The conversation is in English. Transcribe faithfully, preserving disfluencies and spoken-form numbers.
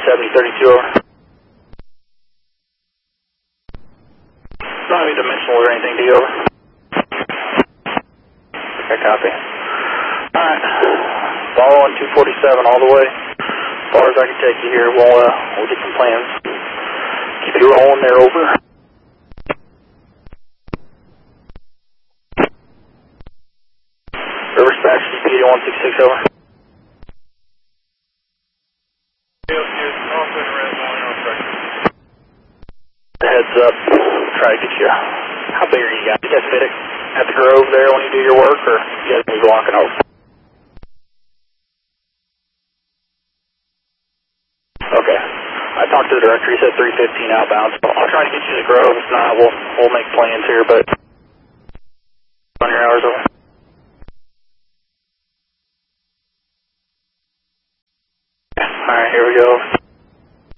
seventy thirty-two over. Not any dimensional or anything to you over. Okay, copy. Alright, following two forty-seven all the way. As far as I can take you here, we'll, uh, we'll get some plans. Keep it rolling there, over. River Dispatch, G P eighty-one sixty-six, over. Heads up, try to get you. How big are you guys? You guys fit it at the Grove there when you do your work, or you guys be walking over? Okay. I talked to the director, he said three fifteen outbound, so I'll try to get you to the Grove. If not, we'll, we'll make plans here, but on your hours over. Alright, here we go.